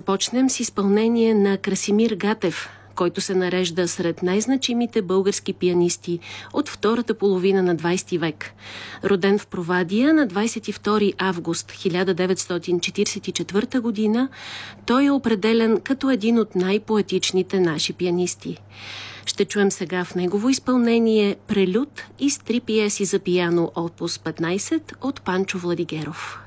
започнем с изпълнение на Красимир Гатев, който се нарежда сред най-значимите български пианисти от втората половина на 20 век. Роден в Провадия на 22 август 1944 година, той е определен като един от най-поетичните наши пианисти. Ще чуем сега в негово изпълнение прелюд из 3 пиеси за пиано опус 15 от Панчо Владигеров.